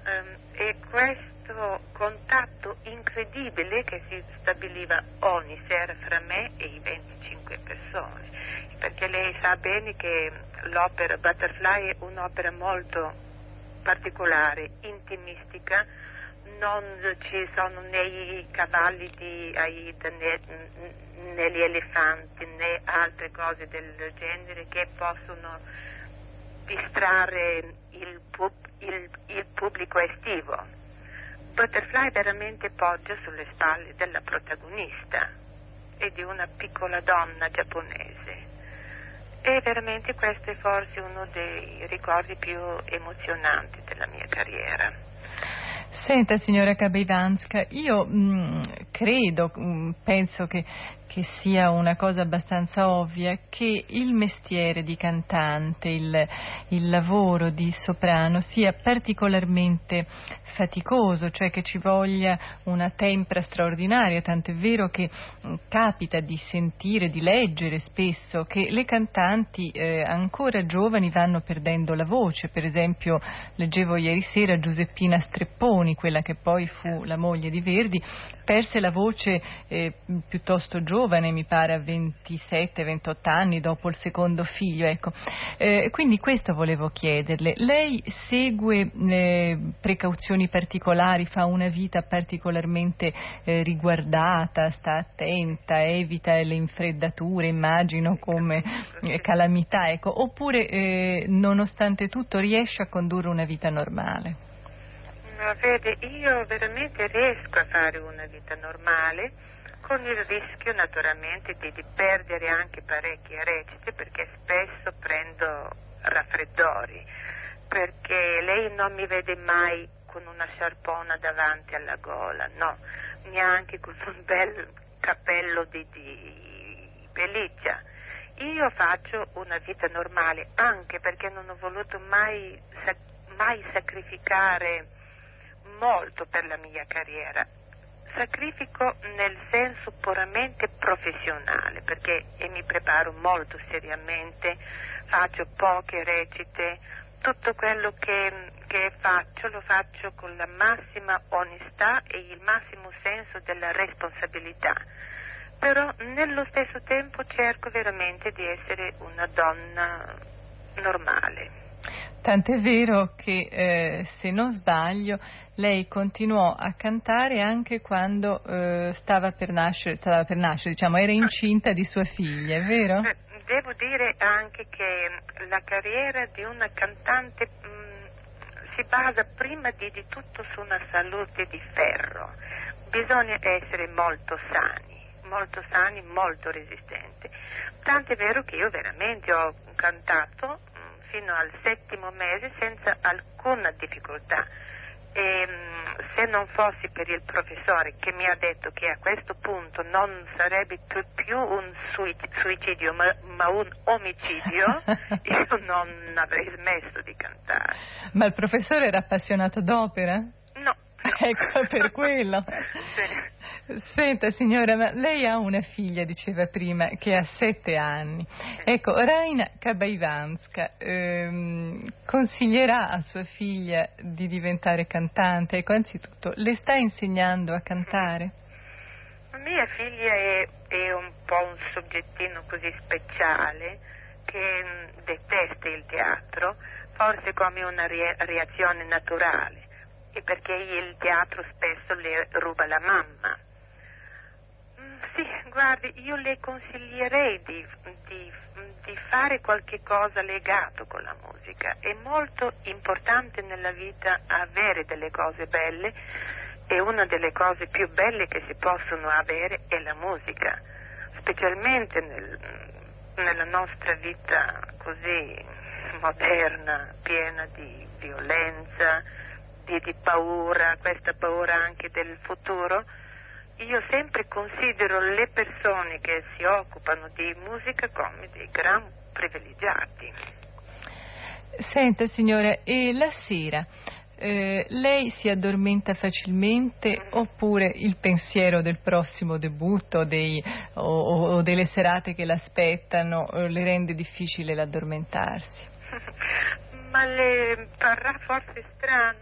e questo contatto incredibile che si stabiliva ogni sera fra me e i 25 persone, perché lei sa bene che l'opera Butterfly è un'opera molto particolare, intimistica, non ci sono né i cavalli di Aida né gli elefanti né altre cose del genere che possono distrarre il pubblico estivo. Butterfly veramente poggia sulle spalle della protagonista e di una piccola donna giapponese, e veramente questo è forse uno dei ricordi più emozionanti della mia carriera. Senta, signora Kabaivanska, io credo, penso che sia una cosa abbastanza ovvia, che il mestiere di cantante, il lavoro di soprano sia particolarmente faticoso, cioè che ci voglia una tempra straordinaria, tant'è vero che capita di sentire, di leggere spesso che le cantanti ancora giovani vanno perdendo la voce. Per esempio leggevo ieri sera Giuseppina Strepponi, quella che poi fu la moglie di Verdi, perse la voce piuttosto giovane, mi pare a 27-28 anni, dopo il secondo figlio, ecco. Quindi questo volevo chiederle: lei segue precauzioni particolari, fa una vita particolarmente riguardata, sta attenta, evita le infreddature, immagino, come calamità, ecco, oppure nonostante tutto riesce a condurre una vita normale? No, vede, io veramente riesco a fare una vita normale, con il rischio naturalmente di perdere anche parecchie recite, perché spesso prendo raffreddori, perché lei non mi vede mai con una sciarpona davanti alla gola, no, neanche con un bel cappello di pelliccia. Io faccio una vita normale, anche perché non ho voluto mai sacrificare molto per la mia carriera. Sacrifico nel senso puramente professionale, perché mi preparo molto seriamente, faccio poche recite, tutto quello che faccio lo faccio con la massima onestà e il massimo senso della responsabilità, però nello stesso tempo cerco veramente di essere una donna normale. Tant'è vero che, se non sbaglio, lei continuò a cantare anche quando stava per nascere, diciamo, era incinta di sua figlia, è vero? Devo dire anche che la carriera di una cantante si basa prima di tutto su una salute di ferro. Bisogna essere molto sani, molto resistenti. Tant'è vero che io veramente ho cantato fino al 7° mese senza alcuna difficoltà, e se non fossi per il professore che mi ha detto che a questo punto non sarebbe più un suicidio ma un omicidio, io non avrei smesso di cantare. Ma il professore era appassionato d'opera? No. Ecco, per quello. Sì. Senta, signora, ma lei ha una figlia, diceva prima, che ha 7 anni. Ecco, Raina Kabaivanska consiglierà a sua figlia di diventare cantante? Ecco, anzitutto, le sta insegnando a cantare? Mia figlia è un po' un soggettino così speciale che detesta il teatro, forse come una reazione naturale, e perché il teatro spesso le ruba la mamma. Sì, guardi, io le consiglierei di fare qualche cosa legato con la musica. È molto importante nella vita avere delle cose belle, e una delle cose più belle che si possono avere è la musica, specialmente nella nostra vita così moderna, piena di violenza, di paura, questa paura anche del futuro. Io sempre considero le persone che si occupano di musica come dei gran privilegiati. Senta, signora, e la sera lei si addormenta facilmente, oppure il pensiero del prossimo debutto o delle serate che l'aspettano le rende difficile l'addormentarsi? Ma le parrà forse strano,